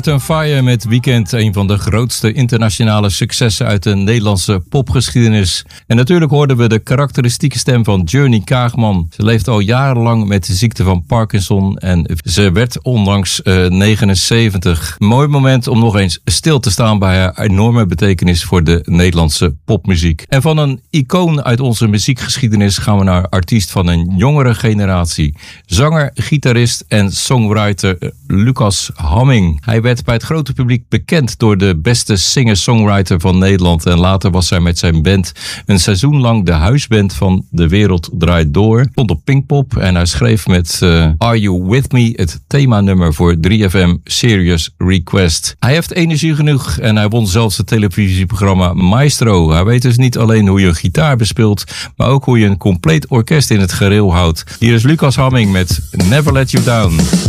Earth and Fire met Weekend, een van de grootste internationale successen uit de Nederlandse popgeschiedenis. En natuurlijk hoorden we de karakteristieke stem van Journey Kaagman. Ze leeft al jarenlang met de ziekte van Parkinson en ze werd onlangs 79. Mooi moment om nog eens stil te staan bij haar enorme betekenis voor de Nederlandse popmuziek. En van een icoon uit onze muziekgeschiedenis gaan we naar een artiest van een jongere generatie. Zanger, gitarist en songwriter Lucas Hamming. Hij werd bij het grote publiek bekend door de beste singer-songwriter van Nederland. En later was hij met zijn band een seizoen lang de huisband van De Wereld Draait Door. Stond op Pinkpop en hij schreef met Are You With Me het themanummer voor 3FM Serious Request. Hij heeft energie genoeg en hij won zelfs het televisieprogramma Maestro. Hij weet dus niet alleen hoe je een gitaar bespeelt, maar ook hoe je een compleet orkest in het gereel houdt. Hier is Lucas Hamming met Never Let You Down.